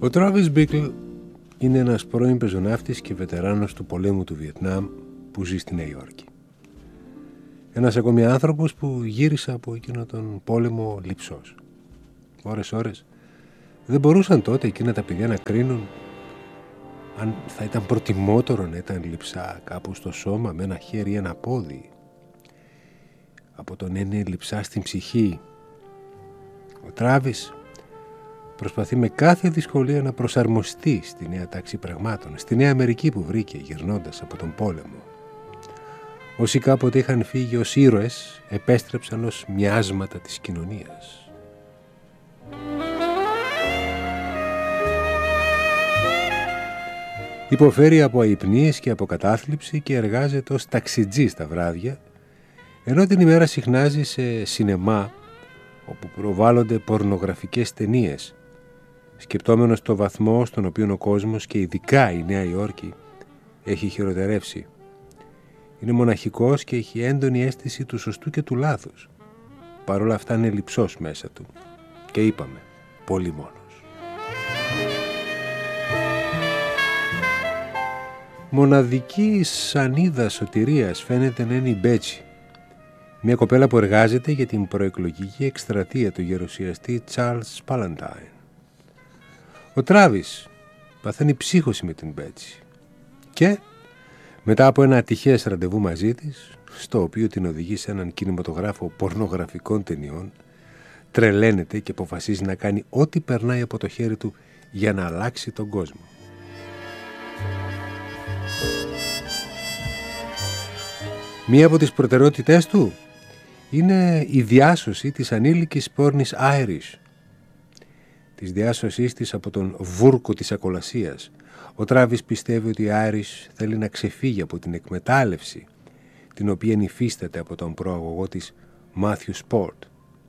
Ο Travis Bickle είναι ένας πρώην πεζοναύτης και βετεράνος του πολέμου του Βιετνάμ που ζει στη Νέα Υόρκη. Ένας ακόμη άνθρωπος που γύρισε από εκείνο τον πόλεμο λειψός. Ώρες δεν μπορούσαν τότε εκείνα τα παιδιά να κρίνουν αν θα ήταν προτιμότερο να ήταν λειψά κάπου στο σώμα με ένα χέρι ή ένα πόδι, από το να είναι λειψά στην ψυχή. Ο Τράβις προσπαθεί με κάθε δυσκολία να προσαρμοστεί στη νέα τάξη πραγμάτων, στη Νέα Αμερική που βρήκε γυρνώντας από τον πόλεμο. Όσοι κάποτε είχαν φύγει ως ήρωες επέστρεψαν ως μοιάσματα της κοινωνίας. Υποφέρει από αϊπνίες και από κατάθλιψη και εργάζεται ως ταξιτζής τα βράδια, ενώ την ημέρα συχνάζει σε σινεμά όπου προβάλλονται πορνογραφικές ταινίες, σκεπτόμενος το βαθμό στον οποίο ο κόσμος και ειδικά η Νέα Υόρκη έχει χειροτερεύσει. Είναι μοναχικός και έχει έντονη αίσθηση του σωστού και του λάθους. Παρ' όλα αυτά είναι λειψός μέσα του και είπαμε, πολύ μόνος. Μοναδική σανίδα σωτηρίας φαίνεται να είναι η Μπέτσι, μια κοπέλα που εργάζεται για την προεκλογική εκστρατεία του γερουσιαστή Charles Palantine. Ο Τράβις παθαίνει ψύχωση με την Μπέτσι και μετά από ένα ατυχές ραντεβού μαζί της, στο οποίο την οδηγεί σε έναν κινηματογράφο πορνογραφικών ταινιών, τρελαίνεται και αποφασίζει να κάνει ό,τι περνάει από το χέρι του για να αλλάξει τον κόσμο. Μία από τις προτεραιότητές του είναι η διάσωση της ανήλικης πόρνης Irish, της διάσωσής της από τον βούρκο της ακολασίας. Ο Τράβις πιστεύει ότι η Irish θέλει να ξεφύγει από την εκμετάλλευση την οποία υφίσταται από τον προαγωγό της Μάθιου Σπορτ.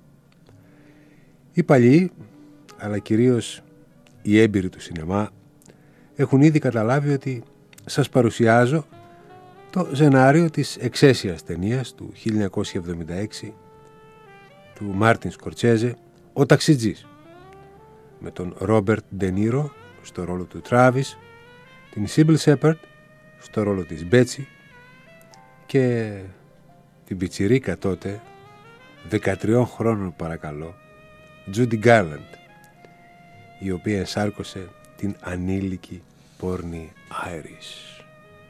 Οι παλιοί, αλλά κυρίως οι έμπειροι του σινεμά, έχουν ήδη καταλάβει ότι σας παρουσιάζω το σενάριο της εξαίσιας ταινίας του 1976 του Μάρτιν Σκορτσέζε, «Ο Ταξιτζής», με τον Ρόμπερτ Ντε Νίρο στο ρόλο του Τράβις, την Σίμπιλ Σέπαρντ στο ρόλο της Μπέτσι και την πιτσιρίκα τότε, 13 χρόνων παρακαλώ, Τζούντι Γκάρλαντ, η οποία ενσάρκωσε την ανήλικη πόρνη Άιρις.